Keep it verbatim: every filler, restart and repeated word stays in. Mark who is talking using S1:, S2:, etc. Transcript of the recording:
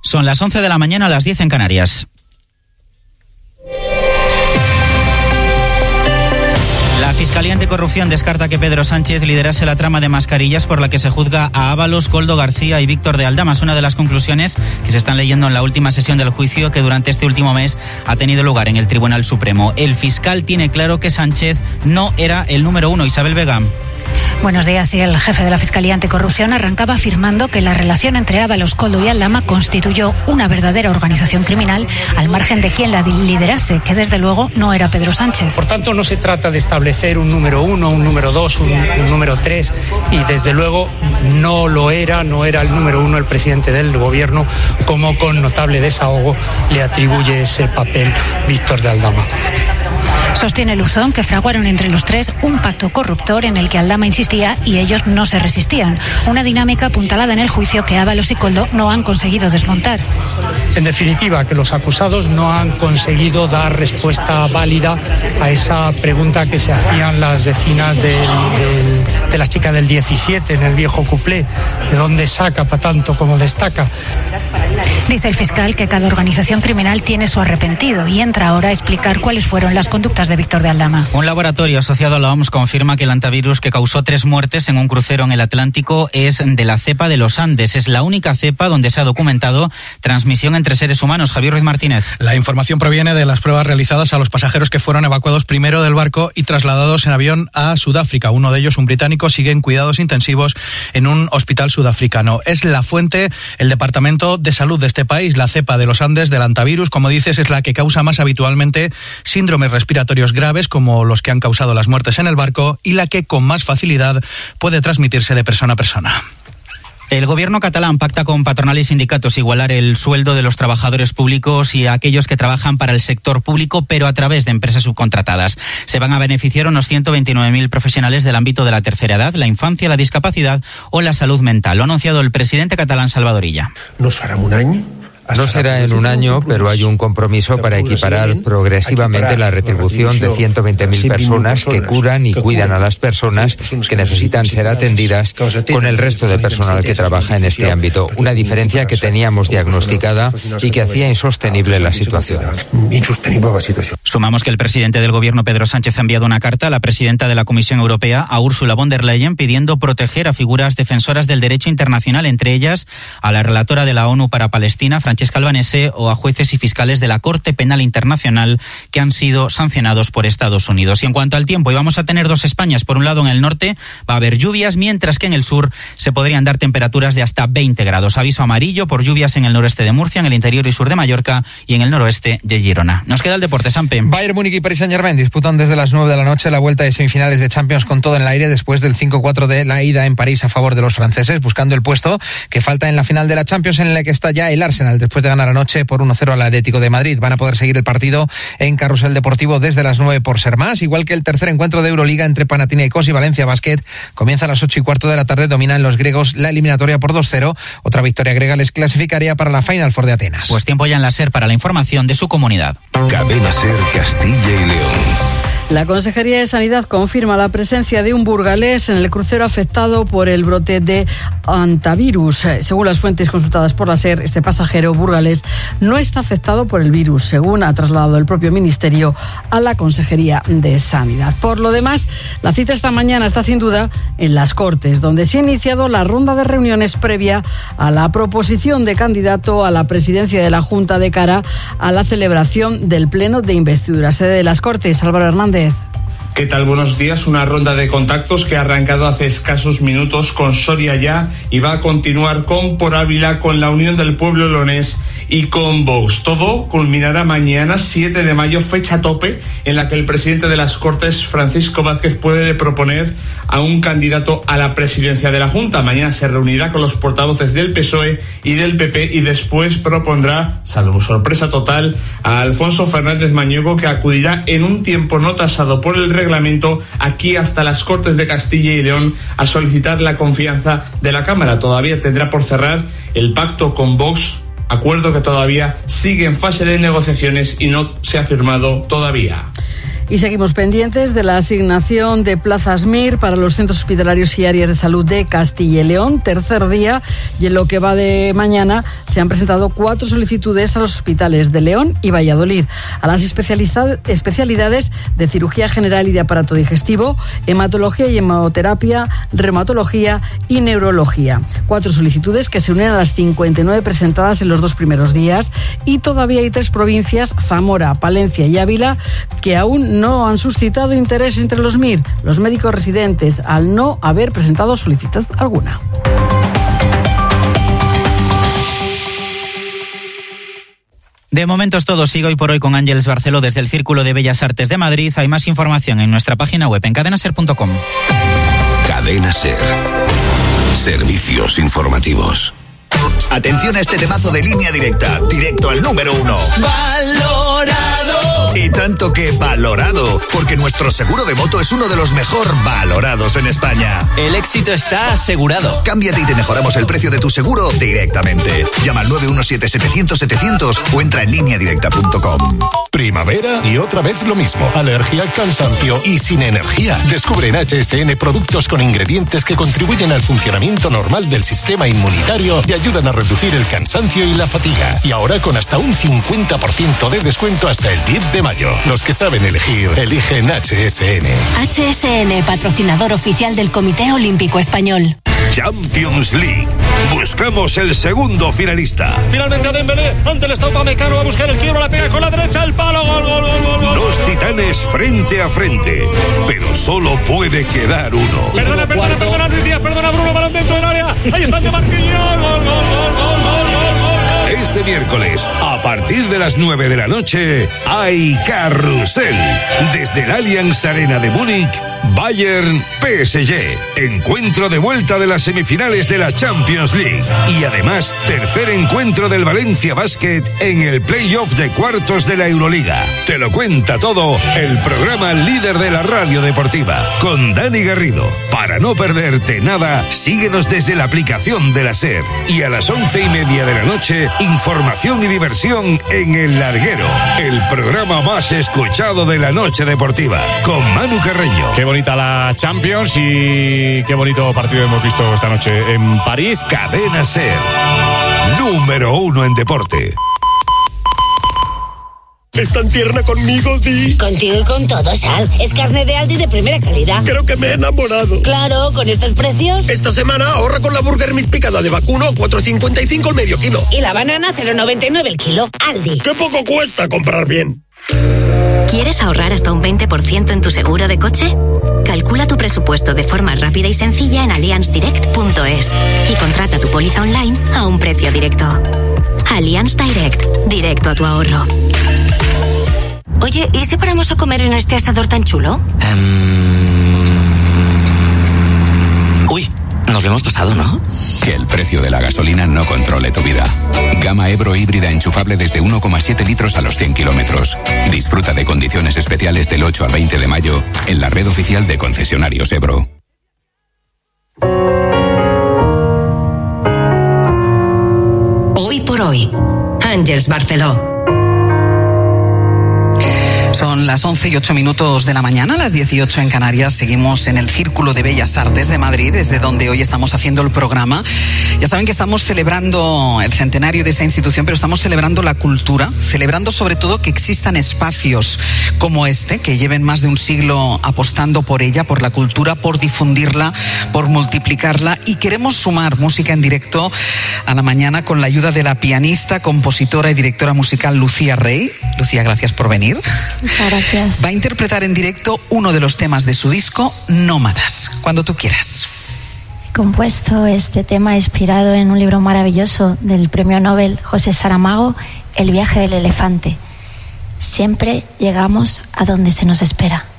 S1: Son las once de la mañana, a las diez en Canarias. La Fiscalía Anticorrupción descarta que Pedro Sánchez liderase la trama de mascarillas por la que se juzga a Ábalos, Koldo García y Víctor de Aldama. Es una de las conclusiones que se están leyendo en la última sesión del juicio que durante este último mes ha tenido lugar en el Tribunal Supremo. El fiscal tiene claro que Sánchez no era el número uno. Isabel Vega.
S2: Buenos días. Y el jefe de la Fiscalía Anticorrupción arrancaba afirmando que la relación entre Ábalos, Koldo y Aldama constituyó una verdadera organización criminal al margen de quien la liderase, que desde luego no era Pedro Sánchez.
S3: Por tanto, no se trata de establecer un número uno, un número dos, un, un número tres, y desde luego no lo era, no era el número uno el presidente del gobierno, como con notable desahogo le atribuye ese papel Víctor de Aldama.
S2: Sostiene Luzón que fraguaron entre los tres un pacto corruptor en el que Aldama insistía y ellos no se resistían. Una dinámica apuntalada en el juicio que Ábalos y Koldo no han conseguido desmontar.
S3: En definitiva, que los acusados no han conseguido dar respuesta válida a esa pregunta que se hacían las vecinas del, del, de la chica del diecisiete en el viejo cuplé, de dónde saca para tanto como destaca.
S2: Dice el fiscal que cada organización criminal tiene su arrepentido y entra ahora a explicar cuáles fueron las conductas de Víctor de Aldama.
S1: Un laboratorio asociado a la O M S confirma que el antivirus que causó tres muertes en un crucero en el Atlántico es de la cepa de los Andes. Es la única cepa donde se ha documentado transmisión entre seres humanos. Javier Ruiz Martínez.
S4: La información proviene de las pruebas realizadas a los pasajeros que fueron evacuados primero del barco y trasladados en avión a Sudáfrica. Uno de ellos, un británico, sigue en cuidados intensivos en un hospital sudafricano. Es la fuente el Departamento de Salud de este país. La cepa de los Andes del antivirus, como dices, es la que causa más habitualmente síndromes respiratorios graves, como los que han causado las muertes en el barco, y la que con más facilidad puede transmitirse de persona a persona.
S1: El gobierno catalán pacta con patronal y sindicatos igualar el sueldo de los trabajadores públicos y aquellos que trabajan para el sector público, pero a través de empresas subcontratadas. Se van a beneficiar unos ciento veintinueve mil profesionales del ámbito de la tercera edad, la infancia, la discapacidad o la salud mental. Lo ha anunciado el presidente catalán Salvador Illa.
S5: Nos fará un año.
S6: No será en un año, pero hay un compromiso para equiparar progresivamente la retribución de ciento veinte mil personas que curan y cuidan a las personas que necesitan ser atendidas con el resto de personal que trabaja en este ámbito. Una diferencia que teníamos diagnosticada y que hacía insostenible la situación.
S1: Sumamos que el presidente del gobierno, Pedro Sánchez, ha enviado una carta a la presidenta de la Comisión Europea, a Ursula von der Leyen, pidiendo proteger a figuras defensoras del derecho internacional, entre ellas a la relatora de la ONU para Palestina, Francesca Albanese, o a jueces y fiscales de la Corte Penal Internacional que han sido sancionados por Estados Unidos. Y en cuanto al tiempo, y vamos a tener dos Españas. Por un lado, en el norte va a haber lluvias, mientras que en el sur se podrían dar temperaturas de hasta veinte grados. Aviso amarillo por lluvias en el noreste de Murcia, en el interior y sur de Mallorca y en el noroeste de Girona. Nos queda el deporte, Sampe.
S7: Bayern Múnich y Paris Saint-Germain disputan desde las nueve de la noche la vuelta de semifinales de Champions con todo en el aire después del cinco cuatro de la ida en París a favor de los franceses, buscando el puesto que falta en la final de la Champions, en la que está ya el Arsenal después de ganar anoche por uno cero al Atlético de Madrid. Van a poder seguir el partido en Carrusel Deportivo desde las nueve por ser más, igual que el tercer encuentro de Euroliga entre Panathinaikos y Valencia Basket. Comienza a las ocho y cuarto de la tarde, dominan los griegos la eliminatoria por dos cero. Otra victoria griega les clasificaría para la Final Four de Atenas.
S1: Pues tiempo ya en la SER para la información de su comunidad.
S8: Cadena SER Castilla y León.
S9: La Consejería de Sanidad confirma la presencia de un burgalés en el crucero afectado por el brote de antivirus. Según las fuentes consultadas por la SER, este pasajero burgalés no está afectado por el virus, según ha trasladado el propio Ministerio a la Consejería de Sanidad. Por lo demás, la cita esta mañana está sin duda en las Cortes, donde se ha iniciado la ronda de reuniones previa a la proposición de candidato a la presidencia de la Junta de cara a la celebración del Pleno de Investidura. Sede de las Cortes, Álvaro Hernández.
S10: ¿Qué tal? Buenos días. Una ronda de contactos que ha arrancado hace escasos minutos con Soria Ya y va a continuar con Por Ávila, con la Unión del Pueblo Leonés y con Vox. Todo culminará mañana, siete de mayo, fecha tope en la que el presidente de las Cortes, Francisco Vázquez, puede proponer a un candidato a la presidencia de la Junta. Mañana se reunirá con los portavoces del P S O E y del P P y después propondrá, salvo sorpresa total, a Alfonso Fernández Mañueco, que acudirá en un tiempo no tasado por el reglamento aquí hasta las Cortes de Castilla y León a solicitar la confianza de la Cámara. Todavía tendrá por cerrar el pacto con Vox, acuerdo que todavía sigue en fase de negociaciones y no se ha firmado todavía.
S9: Y seguimos pendientes de la asignación de plazas M I R para los centros hospitalarios y áreas de salud de Castilla y León. Tercer día, y en lo que va de mañana se han presentado cuatro solicitudes a los hospitales de León y Valladolid, a las especialidades de cirugía general y de aparato digestivo, hematología y hemoterapia, reumatología y neurología. Cuatro solicitudes que se unen a las cincuenta y nueve presentadas en los dos primeros días, y todavía hay tres provincias, Zamora, Palencia y Ávila, que aún no han suscitado interés entre los M I R, los médicos residentes, al no haber presentado solicitud alguna.
S1: De momento es todo. Sigo hoy por hoy con Ángeles Barceló desde el Círculo de Bellas Artes de Madrid. Hay más información en nuestra página web en cadena ser punto com.
S8: Cadena Ser. Servicios informativos.
S5: Atención a este temazo de Línea Directa, directo al número uno. ¡Valorado! Y tanto que valorado, porque nuestro seguro de moto es uno de los mejor valorados en España.
S11: El éxito está asegurado.
S5: Cámbiate y te mejoramos el precio de tu seguro directamente. Llama al nueve uno siete, setecientos, setecientos o entra en línea directa punto com.
S12: Primavera y otra vez lo mismo. Alergia, cansancio y sin energía. Descubre en H S N productos con ingredientes que contribuyen al funcionamiento normal del sistema inmunitario y ayudan a reducir el cansancio y la fatiga. Y ahora con hasta un cincuenta por ciento de descuento hasta el diez de mayo. Los que saben elegir, eligen H S N.
S13: H S N, patrocinador oficial del Comité Olímpico Español.
S8: Champions League. Buscamos el segundo finalista.
S14: Finalmente a Dembélé, ante el Estado Pamecano, va a buscar el quiebro, la pega con la derecha, el palo, gol, gol, gol, gol, gol.
S8: Dos titanes frente a frente, pero solo puede quedar uno.
S14: Perdona, perdona, perdona, Luis Díaz, perdona, Bruno, balón dentro del área. Ahí están de Marquinhos, gol, gol, gol, gol, gol, gol, gol.
S8: Este miércoles, a partir de las nueve de la noche, hay carrusel. Desde el Allianz Arena de Múnich, Bayern P S G. Encuentro de vuelta de las semifinales de la Champions League. Y además, tercer encuentro del Valencia Basket en el playoff de cuartos de la Euroliga. Te lo cuenta todo el programa líder de la radio deportiva, con Dani Garrido. Para no perderte nada, síguenos desde la aplicación de la SER. Y a las once y media de la noche, información y diversión en El Larguero, el programa más escuchado de la noche deportiva, con Manu Carreño.
S15: Qué bonita la Champions y qué bonito partido hemos visto esta noche en París.
S8: Cadena SER, número uno en deporte.
S14: ¿Es tan tierna conmigo, Di?
S16: Contigo y con todo, Sal. Es carne de Aldi de primera calidad.
S14: Creo que me he enamorado.
S16: Claro, con estos precios.
S14: Esta semana ahorra con la Burger Meat picada de vacuno a cuatro cincuenta y cinco el medio kilo.
S16: Y la banana cero noventa y nueve el kilo. Aldi.
S14: ¡Qué poco cuesta comprar bien!
S13: ¿Quieres ahorrar hasta un veinte por ciento en tu seguro de coche? Calcula tu presupuesto de forma rápida y sencilla en allianz direct punto es y contrata tu póliza online a un precio directo. Allianz Direct, directo a tu ahorro.
S16: Oye, ¿y si paramos a comer en este asador tan chulo?
S11: Um... Uy, nos lo hemos pasado, ¿no?
S17: Que el precio de la gasolina no controle tu vida. Gama Ebro híbrida enchufable desde uno coma siete litros a los cien kilómetros. Disfruta de condiciones especiales del ocho al veinte de mayo en la red oficial de concesionarios Ebro.
S13: Hoy por hoy, Ángeles Barceló.
S18: Son las once y ocho minutos de la mañana, las dieciocho en Canarias. Seguimos en el Círculo de Bellas Artes de Madrid, desde donde hoy estamos haciendo el programa. Ya saben que estamos celebrando el centenario de esta institución, pero estamos celebrando la cultura, celebrando sobre todo que existan espacios como este, que lleven más de un siglo apostando por ella, por la cultura, por difundirla, por multiplicarla. Y queremos sumar música en directo a la mañana con la ayuda de la pianista, compositora y directora musical Lucía Rey. Lucía, gracias por venir.
S19: Muchas gracias.
S18: Va a interpretar en directo uno de los temas de su disco, Nómadas, cuando tú quieras.
S19: He compuesto este tema inspirado en un libro maravilloso del premio Nobel José Saramago, El viaje del elefante. Siempre llegamos a donde se nos espera.